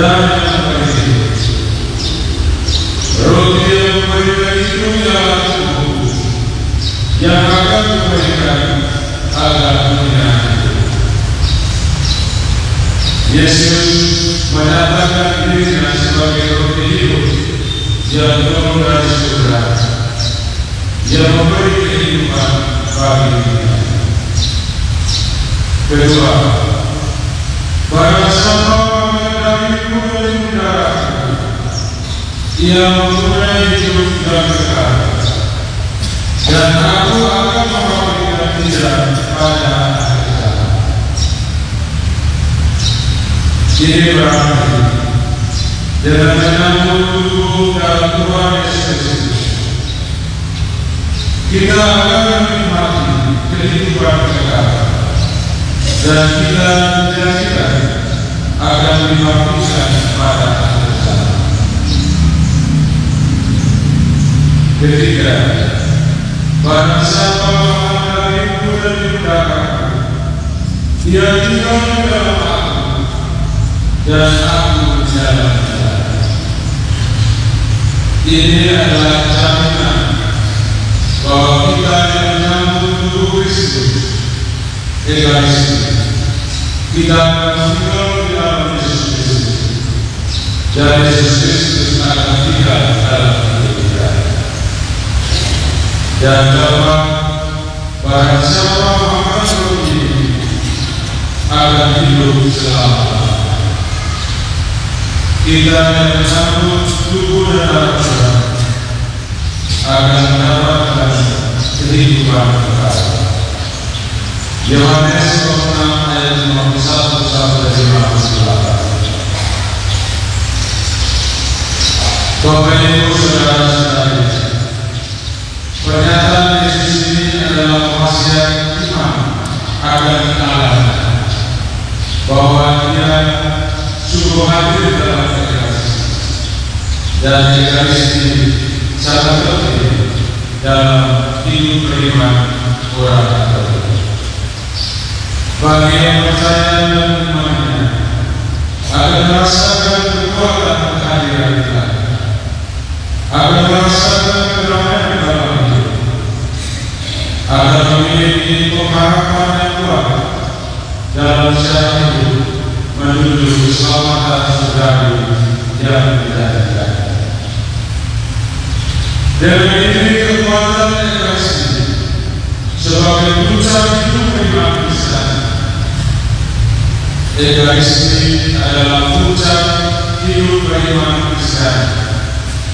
dan yang berizin. Roti yang memberikan itu ialah tubuh yang akan memberikan agar dunia hidup. Yesus menyatakan dirinya sebagai roti hidup yang turun dari surga, yang memberi kehidupan bagi dunia. Kedua, barang siapa mengendakiku dari darahku, ia mempunyai hidup yang kekal, dan aku akan memberikan dia pada akhir zaman. Ini berarti dengan menyambut tubuh dalam Tuhan Yesus Kristus, kita akan menikmati kehidupan kekal, dan kita menjadikan akan dibaptiskan pada akhir zaman. Ketiga, barang siapa mengandalkiku dan menggunakanku, dia tinggal di dalam aku, dan aku di dalam dia. Ini adalah jaminan bahwa kita yang menyambut tubuh Kristus, Ekaristi, kita akan tinggal di dalam Yesus Kristus, dan Yesus Kristus akan tinggal dalam hidup kita. Dan dapat barang siapa makan roti ini akan hidup selama-lamanya. Kita yang menyambut tubuh dan darah Tuhan akan mendapatkan kehidupan kekal. Yohanes 6 ayat 51 sampai 58. Bapak Ibu saudara-saudari, pernyataan Yesus ini adalah wasiat iman akan Allah, bahwa Dia sungguh hadir dalam Ekaristi, dan Ekaristi sangat penting dalam hidup beriman orang Katolik. Bagi yang percaya dan mengimannya akan merasakan kekuatan kehadiran Tuhan, akan merasakan kedamaian dalam hidup, akan memiliki pengharapan yang kuat dalam sejarah hidup menuju keselamatan surgawi yang dijanjikan. Dan memiliki kekuatan Ekaristi sebagai puncak hidup beriman Kristen. Ekaristi adalah puncak hidup beriman Kristen